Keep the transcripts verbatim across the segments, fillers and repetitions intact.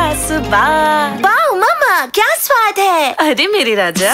खास बात। वाओ मम्मा, क्या स्वाद है? अरे मेरी राजा।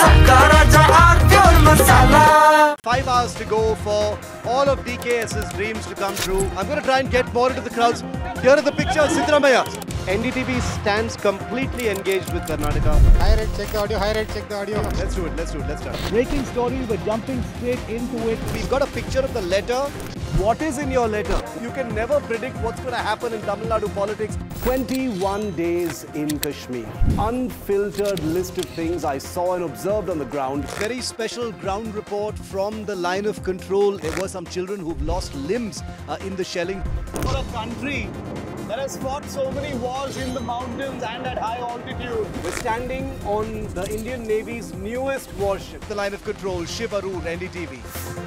Five hours to go for all of DKS's dreams to come true. I'm going to try and get more into the crowds. Here are the pictures, Siddaramaiah. N D T V stands completely engaged with Karnataka. High rate, check the audio. High rate, check the audio. Let's do it. Let's do it. Let's start. Breaking story. We're jumping straight into it. We've got a picture of the letter. What is in your letter? You can never predict what's going to happen in Tamil Nadu politics. twenty-one days in Kashmir. Unfiltered list of things I saw and observed on the ground. Very special ground report from the line of control. There were some children who've lost limbs uh, in the shelling. For a country that has fought so many wars in the mountains and at high altitude. We're standing on the Indian Navy's newest warship, the line of control, Shiv Arur, N D T V.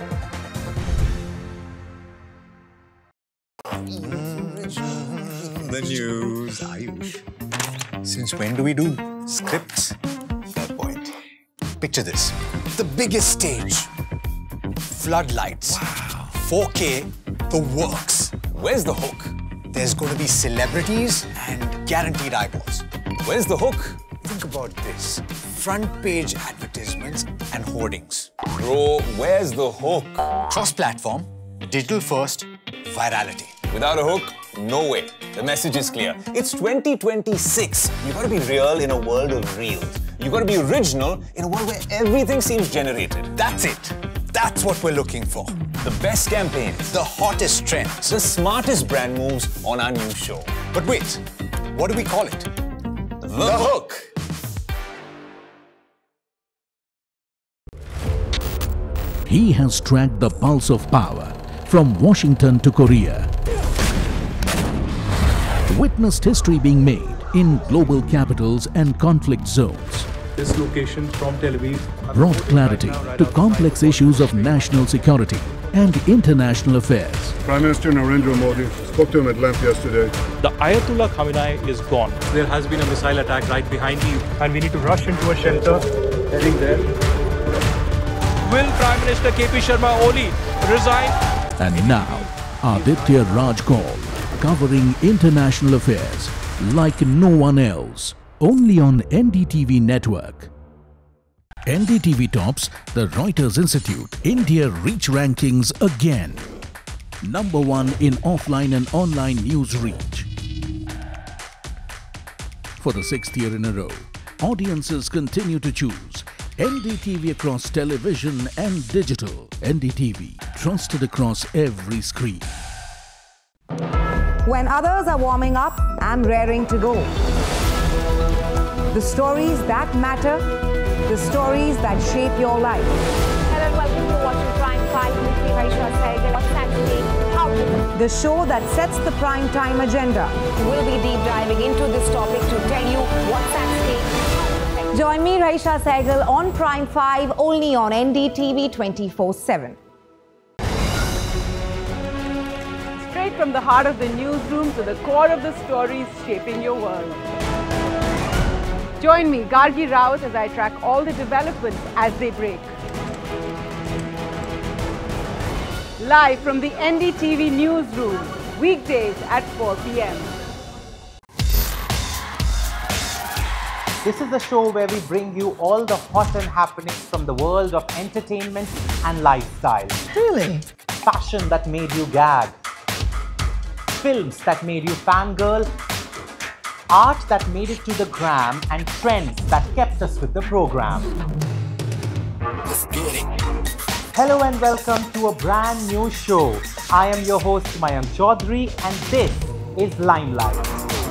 The news, Ayush. Since when do we do scripts? Fair point. Picture this. The biggest stage. Floodlights. Wow. four K, the works. Where's the hook? There's going to be celebrities and guaranteed eyeballs. Where's the hook? Think about this. Front page advertisements and hoardings. Bro, where's the hook? Cross-platform, digital first, virality. Without a hook, no way. The message is clear. It's twenty twenty-six. You gotta be real in a world of reels. You gotta be original in a world where everything seems generated. That's it. That's what we're looking for. The best campaigns. The hottest trends. The smartest brand moves on our new show. But wait, what do we call it? The, the Hook. He has tracked the pulse of power from Washington to Korea. Witnessed history being made in global capitals and conflict zones. This location from Tel Aviv Brought clarity to complex issues of national security and international affairs. Prime Minister Narendra Modi spoke to him at length yesterday. The Ayatollah Khamenei is gone. There has been a missile attack right behind you and we need to rush into a shelter heading there. Will Prime Minister K P Sharma Oli resign? And now, Aditya Raj Kaul, covering international affairs like no one else, only on N D T V network. N D T V tops the Reuters Institute India Reach Rankings again. Number one in offline and online news reach. For the sixth year in a row, audiences continue to choose N D T V across television and digital. N D T V, trusted across every screen. When others are warming up, I'm raring to go. The stories that matter, the stories that shape your life. Hello and welcome to watching Prime five with me, Raisha Sehgal. On Saturday, how to... The show that sets the prime time agenda. We'll be deep diving into this topic to tell you what's at stake. Join me, Raisha Sehgal, on Prime five, only on N D T V twenty-four seven. Straight from the heart of the newsroom to the core of the stories shaping your world. Join me, Gargi Raut, as I track all the developments as they break. Live from the N D T V newsroom, weekdays at four P M This is the show where we bring you all the hot and happenings from the world of entertainment and lifestyle. Really? Fashion that made you gag. Films that made you fangirl. Art that made it to the gram, and trends that kept us with the program. Let's get it. Hello and welcome to a brand new show. I am your host Mayank Chaudhary and this is Limelight.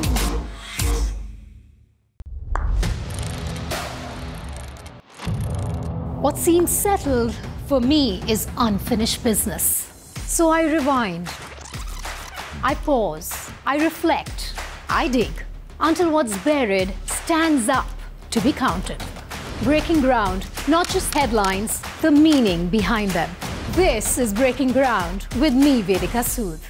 What seems settled for me is unfinished business. So I rewind, I pause, I reflect, I dig, until what's buried stands up to be counted. Breaking ground, not just headlines, the meaning behind them. This is Breaking Ground with me, Vedika Sood.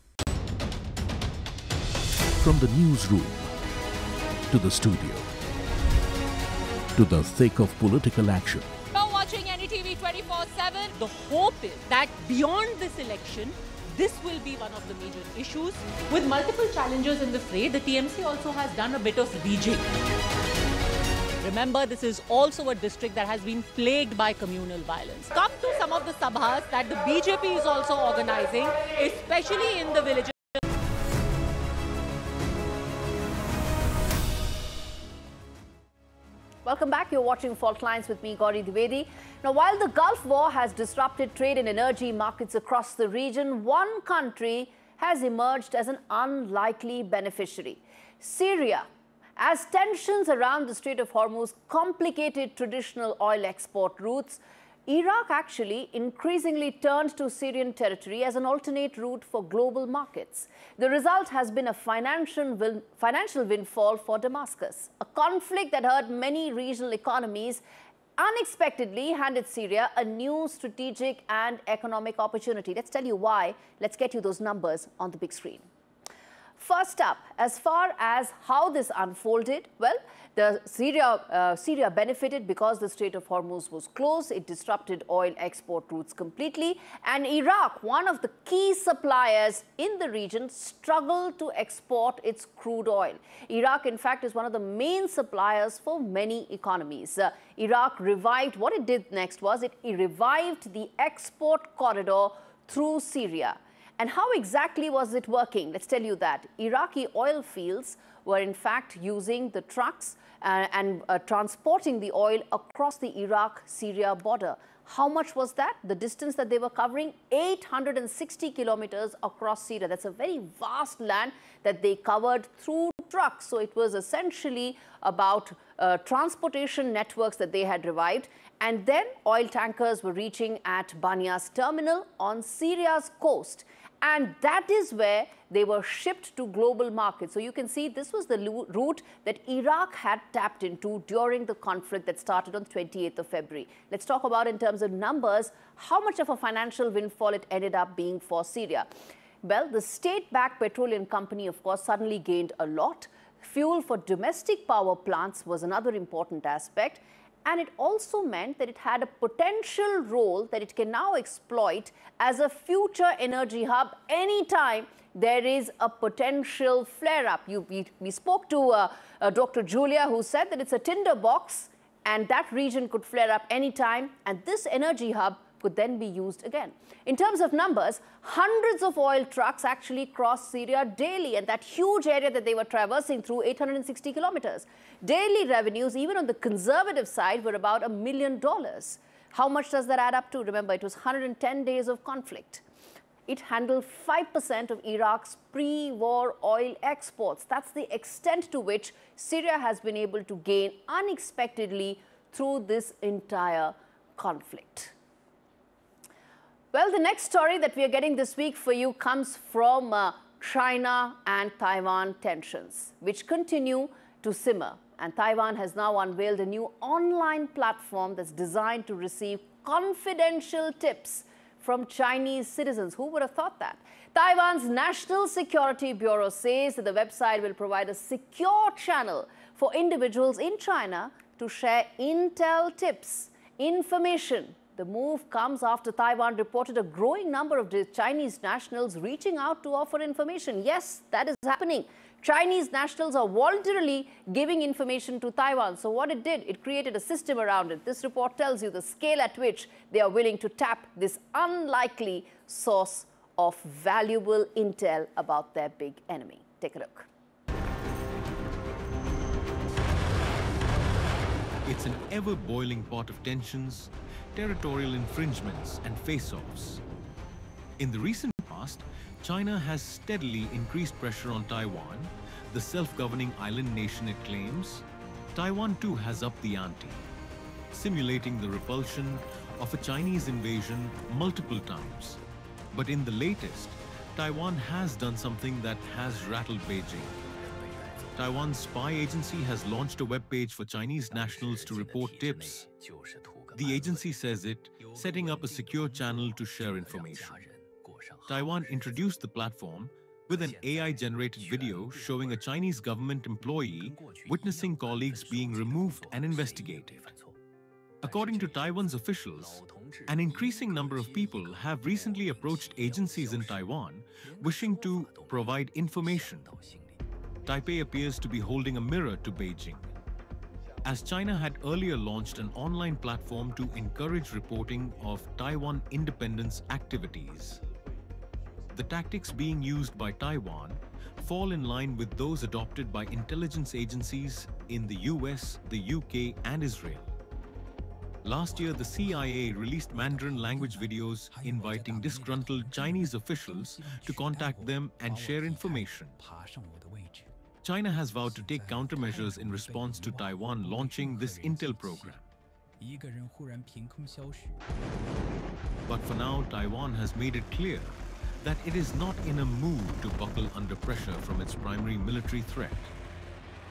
From the newsroom to the studio to the thick of political action. Now watching N D T V twenty-four seven, the hope is that beyond this election, this will be one of the major issues. With multiple challengers in the fray, the T M C also has done a bit of rejig. Remember, this is also a district that has been plagued by communal violence. Come to some of the sabhas that the B J P is also organizing, especially in the villages. Welcome back. You're watching Fault Lines with me, Gauri Dwivedi. Now, while the Gulf War has disrupted trade and energy markets across the region, one country has emerged as an unlikely beneficiary: Syria. As tensions around the Strait of Hormuz complicated traditional oil export routes, Iraq actually increasingly turned to Syrian territory as an alternate route for global markets. The result has been a financial, win financial windfall for Damascus. A conflict that hurt many regional economies unexpectedly handed Syria a new strategic and economic opportunity. Let's tell you why. Let's get you those numbers on the big screen. First up, as far as how this unfolded, well, the Syria, uh, Syria benefited because the Strait of Hormuz was closed. It disrupted oil export routes completely. And Iraq, one of the key suppliers in the region, struggled to export its crude oil. Iraq, in fact, is one of the main suppliers for many economies. Uh, Iraq revived, what it did next was it, it revived the export corridor through Syria. And how exactly was it working? Let's tell you that. Iraqi oil fields were in fact using the trucks uh, and uh, transporting the oil across the Iraq-Syria border. How much was that? The distance that they were covering, eight hundred sixty kilometers across Syria. That's a very vast land that they covered through trucks. So it was essentially about uh, transportation networks that they had revived. And then oil tankers were reaching at Banias terminal on Syria's coast. And that is where they were shipped to global markets. So you can see this was the route that Iraq had tapped into during the conflict that started on twenty-eighth of February. Let's talk about, in terms of numbers, how much of a financial windfall it ended up being for Syria. Well, the state-backed petroleum company, of course, suddenly gained a lot. Fuel for domestic power plants was another important aspect. And it also meant that it had a potential role that it can now exploit as a future energy hub anytime there is a potential flare-up. We, we spoke to uh, uh, Doctor Julia, who said that it's a tinderbox and that region could flare up anytime, and this energy hub could then be used again. In terms of numbers, hundreds of oil trucks actually crossed Syria daily, and that huge area that they were traversing through, eight hundred sixty kilometers. Daily revenues, even on the conservative side, were about a million dollars. How much does that add up to? Remember, it was one hundred ten days of conflict. It handled five percent of Iraq's pre-war oil exports. That's the extent to which Syria has been able to gain unexpectedly through this entire conflict. Well, the next story that we are getting this week for you comes from uh, China and Taiwan tensions, which continue to simmer. And Taiwan has now unveiled a new online platform that's designed to receive confidential tips from Chinese citizens. Who would have thought that? Taiwan's National Security Bureau says that the website will provide a secure channel for individuals in China to share intel tips, information. The move comes after Taiwan reported a growing number of Chinese nationals reaching out to offer information. Yes, that is happening. Chinese nationals are voluntarily giving information to Taiwan. So what it did, it created a system around it. This report tells you the scale at which they are willing to tap this unlikely source of valuable intel about their big enemy. Take a look. It's an ever-boiling pot of tensions, territorial infringements and face-offs. In the recent past, China has steadily increased pressure on Taiwan, the self-governing island nation it claims. Taiwan too has upped the ante, simulating the repulsion of a Chinese invasion multiple times. But in the latest, Taiwan has done something that has rattled Beijing. Taiwan's spy agency has launched a webpage for Chinese nationals to report tips. The agency says it, setting up a secure channel to share information. Taiwan introduced the platform with an A I-generated video showing a Chinese government employee witnessing colleagues being removed and investigated. According to Taiwan's officials, an increasing number of people have recently approached agencies in Taiwan wishing to provide information. Taipei appears to be holding a mirror to Beijing, as China had earlier launched an online platform to encourage reporting of Taiwan independence activities. The tactics being used by Taiwan fall in line with those adopted by intelligence agencies in the U S, the U K, and Israel. Last year, the C I A released Mandarin language videos inviting disgruntled Chinese officials to contact them and share information. China has vowed to take countermeasures in response to Taiwan launching this intel program. But for now, Taiwan has made it clear that it is not in a mood to buckle under pressure from its primary military threat.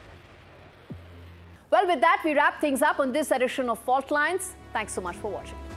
Well, with that, we wrap things up on this edition of Fault Lines. Thanks so much for watching.